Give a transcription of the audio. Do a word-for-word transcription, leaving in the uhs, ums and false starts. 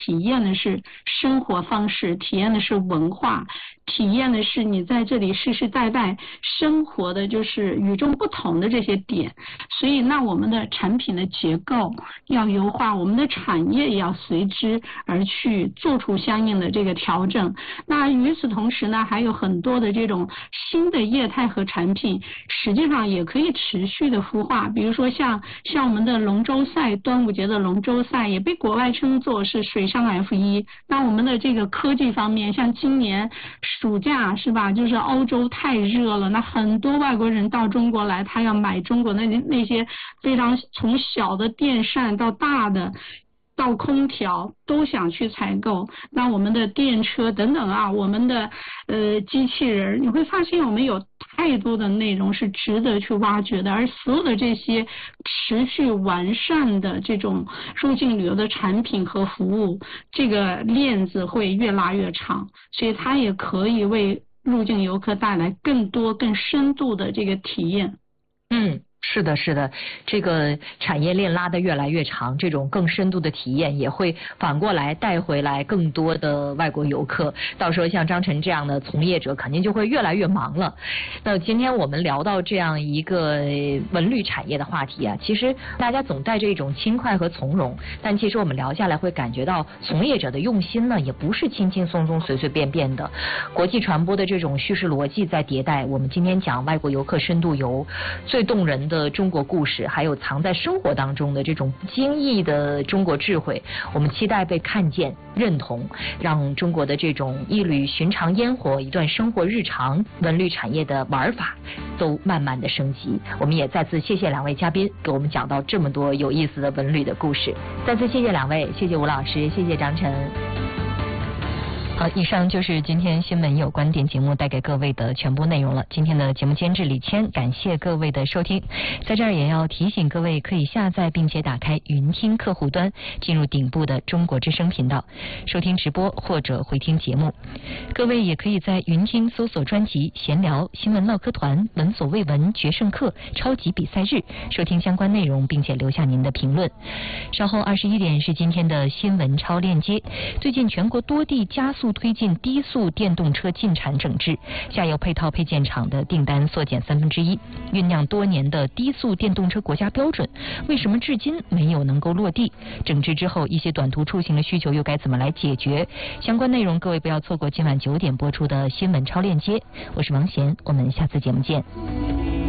体验的是生活方式，体验的是文化，体验的是你在这里世世代代生活的就是与众不同的这些点。所以那我们的产品的结构要优化，我们的产业也要随之而去做出相应的这个调整。那与此同时呢，还有很多的这种新的业态和产品实际上也可以持续的孵化，比如说像像我们的龙舟赛，端午节的龙舟赛也被国外称作是水上 F 一。那我们的这个科技方面，像今年暑假是吧，就是欧洲太热了，那很多外国人到中国来，他要买中国的那那些非常从小的电扇到大的到空调都想去采购。那我们的电车等等啊，我们的呃机器人，你会发现我们有太多的内容是值得去挖掘的，而所有的这些持续完善的这种入境旅游的产品和服务，这个链子会越拉越长，所以它也可以为入境游客带来更多更深度的这个体验。 嗯。是的，是的，这个产业链拉得越来越长，这种更深度的体验也会反过来带回来更多的外国游客。到时候像张晨这样的从业者肯定就会越来越忙了。那今天我们聊到这样一个文旅产业的话题啊，其实大家总带着一种轻快和从容，但其实我们聊下来会感觉到从业者的用心呢，也不是轻轻松松随随便便的。国际传播的这种叙事逻辑在迭代。我们今天讲外国游客深度游，最动人的中国故事，还有藏在生活当中的这种不经意的中国智慧，我们期待被看见、认同，让中国的这种一缕寻常烟火、一段生活日常、文旅产业的玩法都慢慢的升级。我们也再次谢谢两位嘉宾给我们讲到这么多有意思的文旅的故事，再次谢谢两位，谢谢吴老师，谢谢张晨。好，以上就是今天新闻有观点节目带给各位的全部内容了。今天的节目监制李谦，感谢各位的收听。在这儿也要提醒各位，可以下载并且打开云听客户端，进入顶部的中国之声频道，收听直播或者回听节目。各位也可以在云听搜索专辑闲聊、新闻唠嗑团、闻所未闻、决胜客、超级比赛日，收听相关内容，并且留下您的评论。稍后二十一点是今天的新闻超链接。最近全国多地加速推进低速电动车进产整治，下游配套配件厂的订单缩减三分之一。酝酿多年的低速电动车国家标准，为什么至今没有能够落地？整治之后，一些短途出行的需求又该怎么来解决？相关内容各位不要错过今晚九点播出的新闻超链接。我是王贤，我们下次节目见。